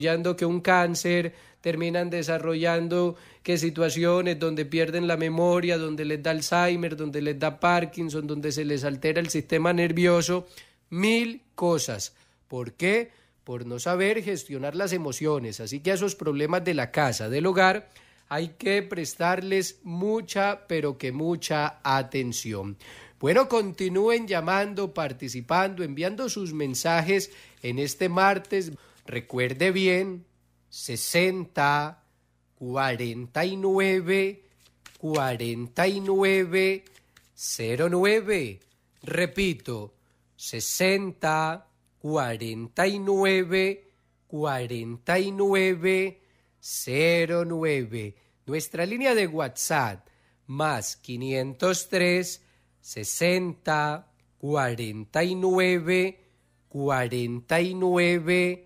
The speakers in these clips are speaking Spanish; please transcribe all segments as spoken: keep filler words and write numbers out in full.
desarrollando que un cáncer, terminan desarrollando que situaciones donde pierden la memoria, donde les da Alzheimer, donde les da Parkinson, donde se les altera el sistema nervioso, mil cosas. ¿Por qué? Por no saber gestionar las emociones. Así que a esos problemas de la casa, del hogar, hay que prestarles mucha, pero que mucha atención. Bueno, continúen llamando, participando, enviando sus mensajes en este martes. Recuerde bien, sesenta, cuarenta y nueve, cuarenta y nueve, cero nueve. Repito, sesenta, cuarenta y nueve, cuarenta y nueve, cero nueve. Nuestra línea de WhatsApp, más quinientos tres, sesenta, cuarenta y nueve, cuarenta y nueve,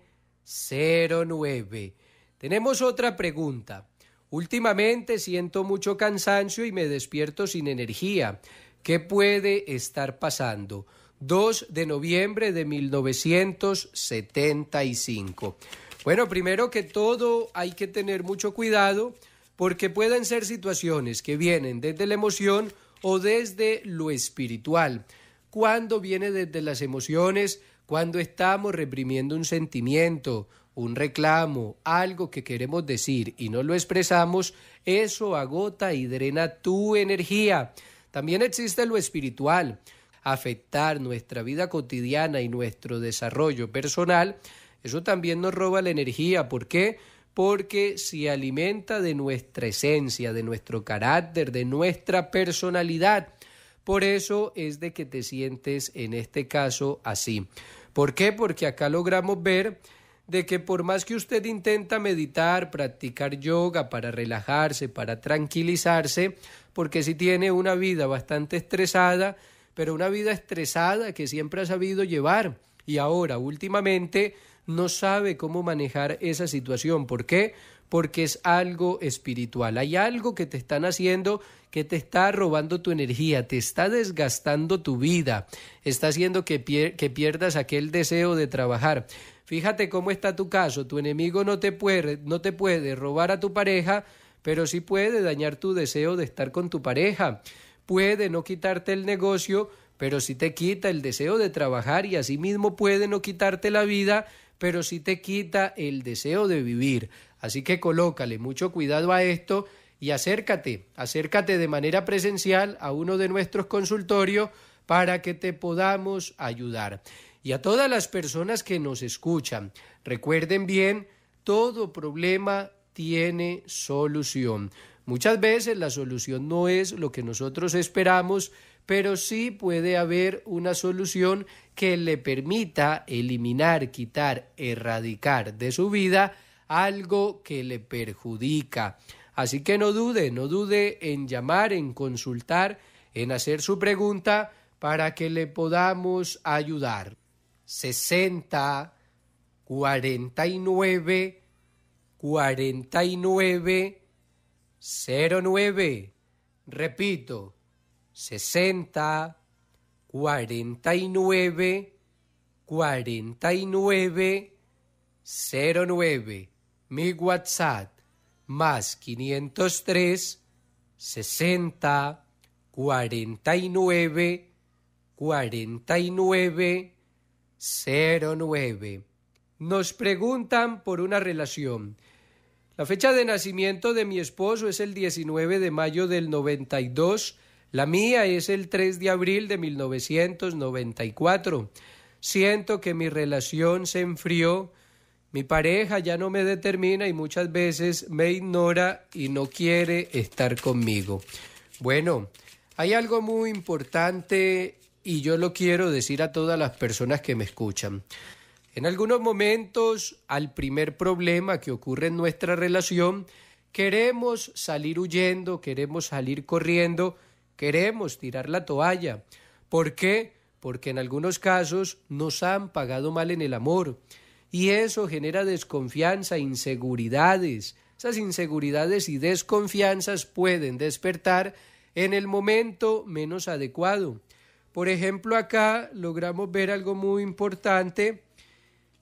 cero nueve. Tenemos otra pregunta. Últimamente siento mucho cansancio y me despierto sin energía. ¿Qué puede estar pasando? dos de noviembre de mil novecientos setenta y cinco. Bueno, primero que todo hay que tener mucho cuidado porque pueden ser situaciones que vienen desde la emoción o desde lo espiritual. Cuando viene desde las emociones, cuando estamos reprimiendo un sentimiento, un reclamo, algo que queremos decir y no lo expresamos, eso agota y drena tu energía. También existe lo espiritual, afectar nuestra vida cotidiana y nuestro desarrollo personal, eso también nos roba la energía. ¿Por qué? Porque se alimenta de nuestra esencia, de nuestro carácter, de nuestra personalidad. Por eso es de que te sientes en este caso así. ¿Por qué? Porque acá logramos ver de que por más que usted intenta meditar, practicar yoga para relajarse, para tranquilizarse, porque si tiene una vida bastante estresada, pero una vida estresada que siempre ha sabido llevar y ahora últimamente no sabe cómo manejar esa situación. ¿Por qué? Porque es algo espiritual. Hay algo que te están haciendo que te está robando tu energía, te está desgastando tu vida, está haciendo que, pier- que pierdas aquel deseo de trabajar. Fíjate cómo está tu caso. Tu enemigo no te puede, no te puede robar a tu pareja, pero sí puede dañar tu deseo de estar con tu pareja. Puede no quitarte el negocio, pero sí te quita el deseo de trabajar, y asimismo puede no quitarte la vida, pero sí te quita el deseo de vivir. Así que colócale mucho cuidado a esto y acércate, acércate de manera presencial a uno de nuestros consultorios para que te podamos ayudar. Y a todas las personas que nos escuchan, recuerden bien, todo problema tiene solución. Muchas veces la solución no es lo que nosotros esperamos, pero sí puede haber una solución que le permita eliminar, quitar, erradicar de su vida algo que le perjudica. Así que no dude, no dude en llamar, en consultar, en hacer su pregunta para que le podamos ayudar. sesenta, cuarenta y nueve, cuarenta y nueve, cero nueve. Repito, sesenta, cuarenta y nueve, cuarenta y nueve, cero nueve. Mi WhatsApp, más quinientos tres, sesenta, cuarenta y nueve, cuarenta y nueve, cero nueve. Nos preguntan por una relación. La fecha de nacimiento de mi esposo es el diecinueve de mayo del noventa y dos. La mía es el tres de abril de mil novecientos noventa y cuatro. Siento que mi relación se enfrió. Mi pareja ya no me determina y muchas veces me ignora y no quiere estar conmigo. Bueno, hay algo muy importante y yo lo quiero decir a todas las personas que me escuchan. En algunos momentos, al primer problema que ocurre en nuestra relación, queremos salir huyendo, queremos salir corriendo, queremos tirar la toalla. ¿Por qué? Porque en algunos casos nos han pagado mal en el amor y eso genera desconfianza, inseguridades. Esas inseguridades y desconfianzas pueden despertar en el momento menos adecuado. Por ejemplo, acá logramos ver algo muy importante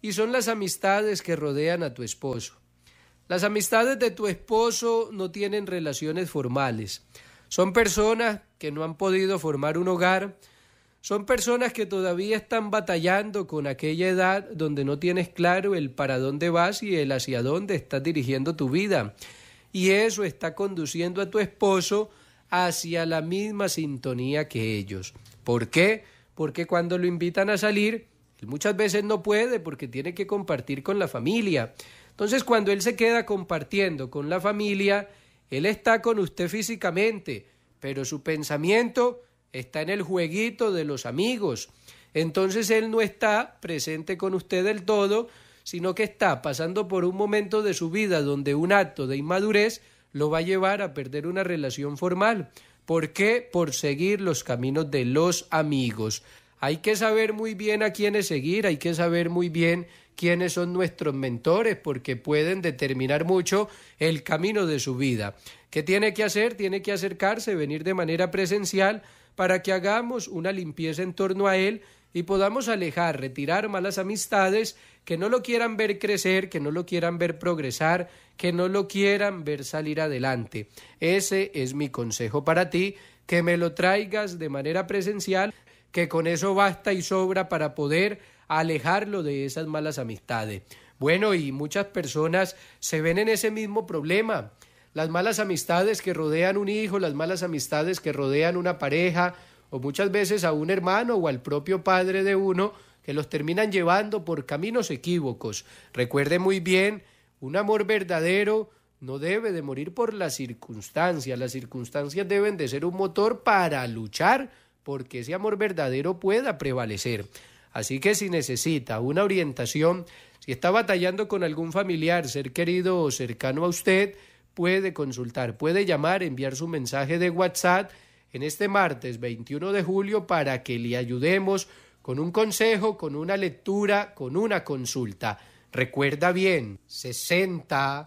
y son las amistades que rodean a tu esposo. Las amistades de tu esposo no tienen relaciones formales. Son personas que no han podido formar un hogar. Son personas que todavía están batallando con aquella edad donde no tienes claro el para dónde vas y el hacia dónde estás dirigiendo tu vida. Y eso está conduciendo a tu esposo hacia la misma sintonía que ellos. ¿Por qué? Porque cuando lo invitan a salir, él muchas veces no puede porque tiene que compartir con la familia. Entonces, cuando él se queda compartiendo con la familia, él está con usted físicamente, pero su pensamiento está en el jueguito de los amigos. Entonces, él no está presente con usted del todo, sino que está pasando por un momento de su vida donde un acto de inmadurez lo va a llevar a perder una relación formal. ¿Por qué? Por seguir los caminos de los amigos. Hay que saber muy bien a quiénes seguir, hay que saber muy bien quiénes son nuestros mentores, porque pueden determinar mucho el camino de su vida. ¿Qué tiene que hacer? Tiene que acercarse, venir de manera presencial para que hagamos una limpieza en torno a él y podamos alejar, retirar malas amistades que no lo quieran ver crecer, que no lo quieran ver progresar, que no lo quieran ver salir adelante. Ese es mi consejo para ti, que me lo traigas de manera presencial, que con eso basta y sobra para poder alejarlo de esas malas amistades. Bueno, y muchas personas se ven en ese mismo problema. Las malas amistades que rodean un hijo, las malas amistades que rodean una pareja, o muchas veces a un hermano o al propio padre de uno, que los terminan llevando por caminos equívocos. Recuerde muy bien, un amor verdadero no debe de morir por las circunstancias. Las circunstancias deben de ser un motor para luchar porque ese amor verdadero pueda prevalecer. Así que si necesita una orientación, si está batallando con algún familiar, ser querido o cercano a usted, puede consultar, puede llamar, enviar su mensaje de WhatsApp en este martes veintiuno de julio para que le ayudemos con un consejo, con una lectura, con una consulta. Recuerda bien, sesenta,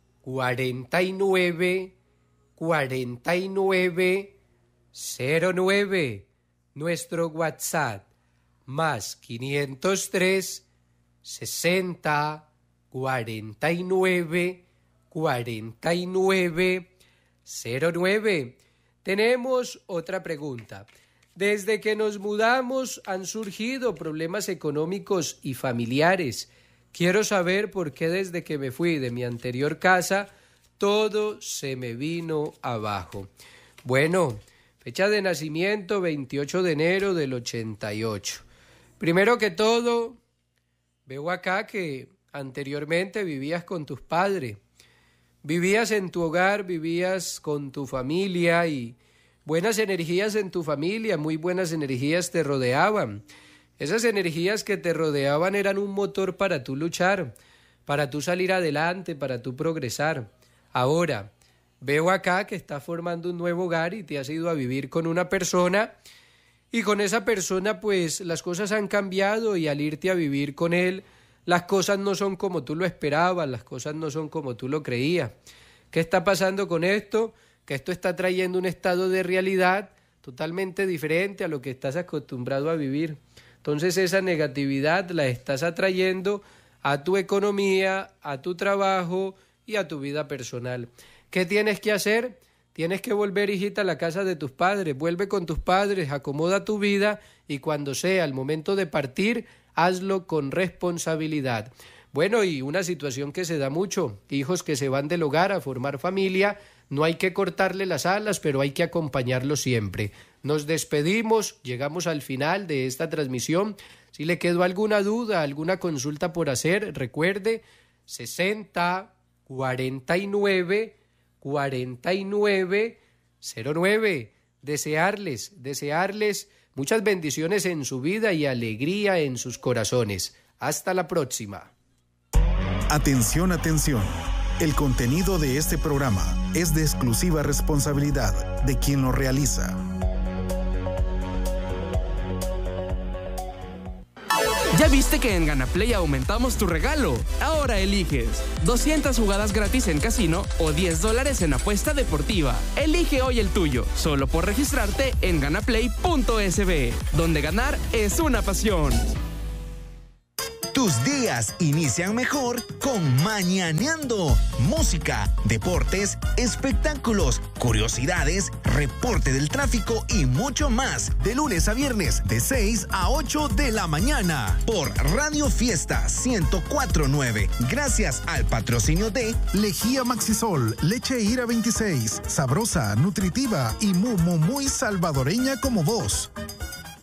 cuarenta y nueve, cuarenta y nueve, cero nueve, nuestro WhatsApp, más quinientos tres, sesenta, cuarenta y nueve, cuarenta y nueve, cero nueve. Tenemos otra pregunta. Desde que nos mudamos han surgido problemas económicos y familiares. Quiero saber por qué desde que me fui de mi anterior casa todo se me vino abajo. Bueno, fecha de nacimiento veintiocho de enero del ochenta y ocho. Primero que todo, veo acá que anteriormente vivías con tus padres. Vivías en tu hogar, vivías con tu familia y buenas energías en tu familia, muy buenas energías te rodeaban. Esas energías que te rodeaban eran un motor para tú luchar, para tú salir adelante, para tú progresar. Ahora, veo acá que estás formando un nuevo hogar y te has ido a vivir con una persona y con esa persona pues las cosas han cambiado y al irte a vivir con él las cosas no son como tú lo esperabas, las cosas no son como tú lo creías. ¿Qué está pasando con esto? Que esto está trayendo un estado de realidad totalmente diferente a lo que estás acostumbrado a vivir. Entonces esa negatividad la estás atrayendo a tu economía, a tu trabajo y a tu vida personal. ¿Qué tienes que hacer? Tienes que volver, hijita, a la casa de tus padres. Vuelve con tus padres, acomoda tu vida y cuando sea el momento de partir, hazlo con responsabilidad. Bueno, y una situación que se da mucho, hijos que se van del hogar a formar familia, no hay que cortarle las alas, pero hay que acompañarlos siempre. Nos despedimos, llegamos al final de esta transmisión. Si le quedó alguna duda, alguna consulta por hacer, recuerde, sesenta, cuarenta y nueve, cuarenta y nueve, cero nueve. Desearles, desearles muchas bendiciones en su vida y alegría en sus corazones. Hasta la próxima. Atención, atención. El contenido de este programa es de exclusiva responsabilidad de quien lo realiza. ¿Ya viste que en GanaPlay aumentamos tu regalo? Ahora eliges doscientas jugadas gratis en casino o diez dólares en apuesta deportiva. Elige hoy el tuyo, solo por registrarte en ganaplay punto es be, donde ganar es una pasión. Tus días inician mejor con Mañaneando. Música, deportes, espectáculos, curiosidades, reporte del tráfico y mucho más. De lunes a viernes, de seis a ocho de la mañana. Por Radio Fiesta ciento cuatro punto nueve. Gracias al patrocinio de Lejía Maxisol, leche Ira veintiséis, sabrosa, nutritiva y muy, muy, muy salvadoreña como vos.